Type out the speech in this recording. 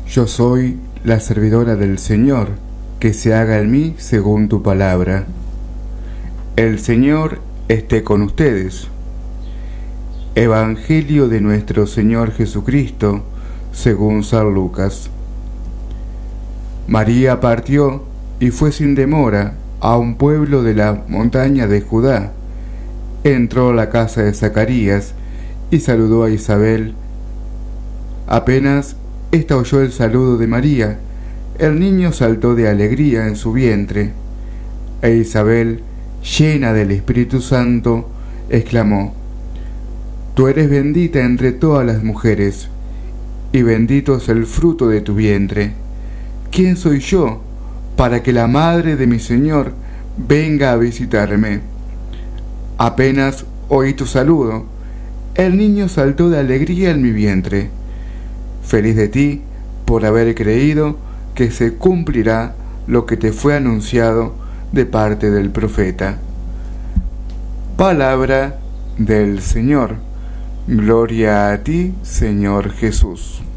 Yo soy la servidora del Señor, que se haga en mí según tu palabra. El Señor esté con ustedes. Evangelio de nuestro Señor Jesucristo, según San Lucas. María partió y fue sin demora a un pueblo de la montaña de Judá. Entró a la casa de Zacarías y saludó a Isabel. Apenas ésta oyó el saludo de María, el niño saltó de alegría en su vientre. E Isabel, llena del Espíritu Santo, exclamó: Tú eres bendita entre todas las mujeres, y bendito es el fruto de tu vientre. ¿Quién soy yo para que la madre de mi Señor venga a visitarme? Apenas oí tu saludo, el niño saltó de alegría en mi vientre. Feliz de ti por haber creído que se cumplirá lo que te fue anunciado de parte del profeta. Palabra del Señor. Gloria a ti, Señor Jesús.